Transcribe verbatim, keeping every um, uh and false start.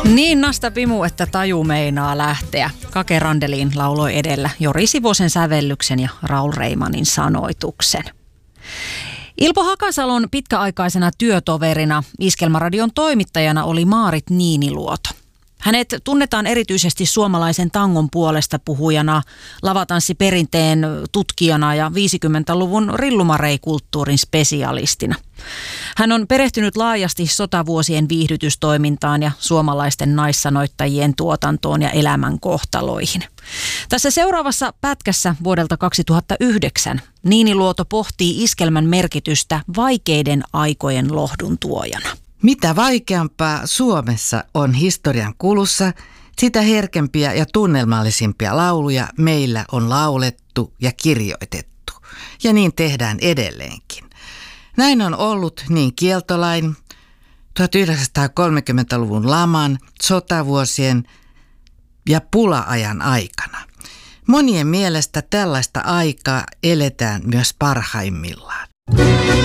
Niin nasta pimu, että taju meinaa lähteä. Kake Randelin lauloi edellä Jori Sivosen sävellyksen ja Raul Reimanin sanoituksen. Ilpo Hakasalon pitkäaikaisena työtoverina Iskelmäradion toimittajana oli Maarit Niiniluoto. Hänet tunnetaan erityisesti suomalaisen tangon puolesta puhujana, lavatanssiperinteen tutkijana ja viisikymmentäluvun rillumareikulttuurin spesialistina. Hän on perehtynyt laajasti sotavuosien viihdytystoimintaan ja suomalaisten naissanoittajien tuotantoon ja elämän kohtaloihin. Tässä seuraavassa pätkässä vuodelta kaksituhattayhdeksän Niiniluoto pohtii iskelmän merkitystä vaikeiden aikojen lohdun tuojana. Mitä vaikeampaa Suomessa on historian kulussa, sitä herkempiä ja tunnelmallisimpia lauluja meillä on laulettu ja kirjoitettu. Ja niin tehdään edelleenkin. Näin on ollut niin kieltolain, tuhatyhdeksänsataakolmekymmentäluvun laman, sotavuosien ja pula-ajan aikana. Monien mielestä tällaista aikaa eletään myös parhaimmillaan.